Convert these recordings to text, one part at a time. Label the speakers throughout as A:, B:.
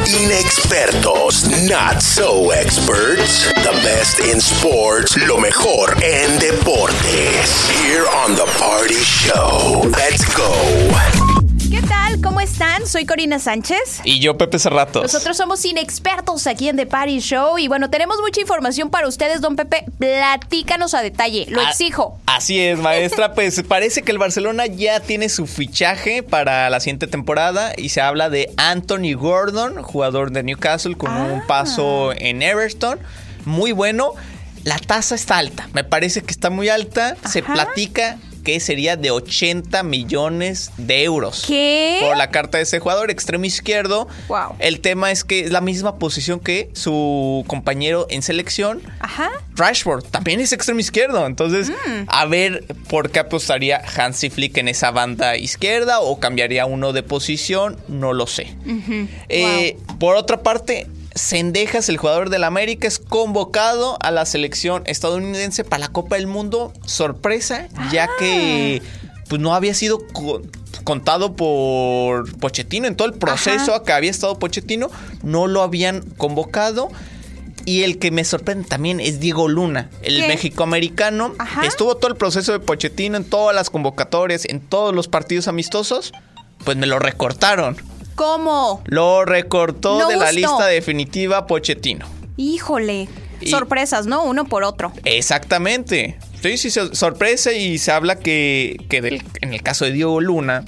A: Inexpertos, not so experts. The best in sports, lo mejor en deportes. Here on The Party Show. Let's go.
B: ¿Qué tal? ¿Cómo están? Soy Corina Sánchez.
C: Y yo, Pepe Cerratos.
B: Nosotros somos Inexpertos aquí en The Party Show. Y bueno, tenemos mucha información para ustedes, don Pepe. Platícanos a detalle, lo exijo.
C: Así es, maestra. Pues parece que el Barcelona ya tiene su fichaje para la siguiente temporada. Y se habla de Anthony Gordon, jugador de Newcastle, con un paso en Everton. Muy bueno. La tasa está alta. Me parece que está muy alta. Se platica que sería de 80 millones de euros.
B: ¿Qué?
C: Por la carta de ese jugador, extremo izquierdo.
B: Wow.
C: El tema es que es la misma posición que su compañero en selección. Rashford también es extremo izquierdo. Entonces, a ver por qué apostaría Hansi Flick en esa banda izquierda o cambiaría uno de posición, no lo sé. Por otra parte, Cendejas, el jugador del América, es convocado a la selección estadounidense para la Copa del Mundo. Sorpresa, ya que pues no había sido contado por Pochettino. En todo el proceso que había estado Pochettino, no lo habían convocado. Y el que me sorprende también es Diego Luna, el mexicoamericano. Estuvo todo el proceso de Pochettino en todas las convocatorias, en todos los partidos amistosos. Pues me lo recortaron.
B: ¿Cómo?
C: Lo recortó de la lista definitiva Pochettino.
B: Híjole. Sorpresas, ¿no? Uno por otro.
C: Exactamente. Sí, sorpresa. Y se habla que en el caso de Diego Luna,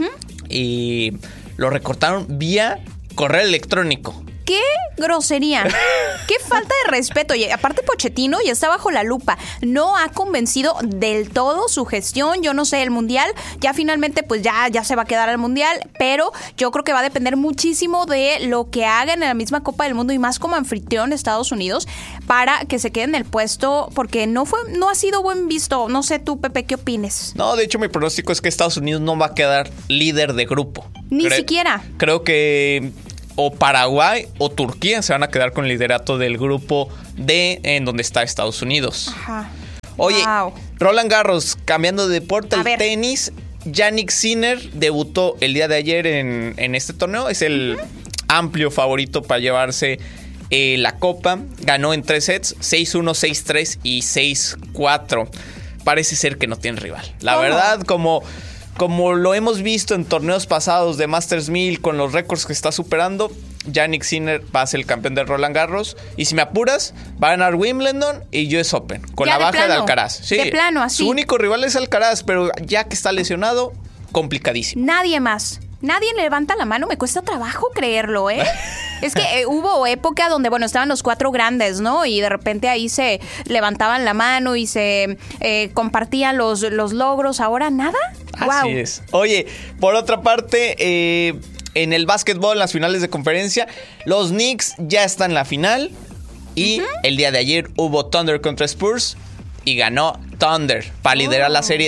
C: lo recortaron vía correo electrónico.
B: ¡Qué grosería! ¡Qué falta de respeto! Y aparte Pochettino ya está bajo la lupa. No ha convencido del todo su gestión. Yo no sé, el Mundial ya finalmente pues ya se va a quedar al Mundial. Pero yo creo que va a depender muchísimo de lo que hagan en la misma Copa del Mundo y más como anfitrión de Estados Unidos para que se quede en el puesto porque no ha sido buen visto. No sé tú, Pepe, ¿qué opines?
C: No, de hecho mi pronóstico es que Estados Unidos no va a quedar líder de grupo.
B: Ni siquiera.
C: Creo que o Paraguay o Turquía se van a quedar con el liderato del grupo D en donde está Estados Unidos. Oye, Roland Garros, cambiando de deporte, el tenis. Jannik Sinner debutó el día de ayer en este torneo. Es el amplio favorito para llevarse la copa. Ganó en 3 sets, 6-1, 6-3 y 6-4. Parece ser que no tiene rival. La verdad, como lo hemos visto en torneos pasados de Masters 1000 con los récords que está superando, Jannik Sinner va a ser el campeón de Roland Garros. Y si me apuras, va a ganar Wimbledon y US Open con la baja de Alcaraz. Sí,
B: de plano, así.
C: Su único rival es Alcaraz, pero ya que está lesionado, complicadísimo.
B: Nadie más. Nadie levanta la mano, me cuesta trabajo creerlo, ¿eh? Es que hubo época donde, bueno, estaban los 4 grandes, ¿no? Y de repente ahí se levantaban la mano y se compartían los logros. ¿Ahora nada?
C: Así es. Oye, por otra parte, en el básquetbol, en las finales de conferencia, los Knicks ya están en la final. Y el día de ayer hubo Thunder contra Spurs y ganó Thunder para liderar la serie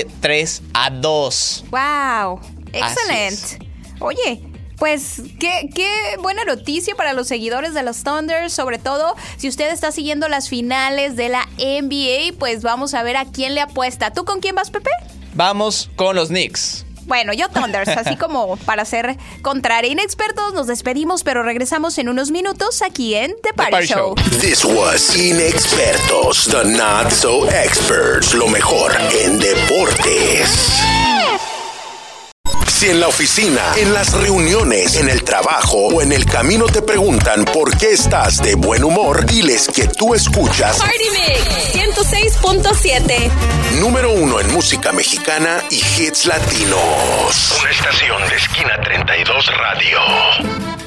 C: 3-2.
B: ¡Wow! ¡Excelente! Oye, pues qué buena noticia para los seguidores de los Thunder, sobre todo si usted está siguiendo las finales de la NBA, pues vamos a ver a quién le apuesta. ¿Tú con quién vas, Pepe?
C: Vamos con los Knicks.
B: Bueno, yo Thunders, así como para ser contraria. Inexpertos, nos despedimos, pero regresamos en unos minutos aquí en The Party Show.
A: This was Inexpertos, the not so experts, lo mejor en deportes. Si en la oficina, en las reuniones, en el trabajo o en el camino te preguntan por qué estás de buen humor, diles que tú escuchas
D: Party Mix 106.7.
A: Número 1 en música mexicana y hits latinos. Una estación de Esquina 32 Radio.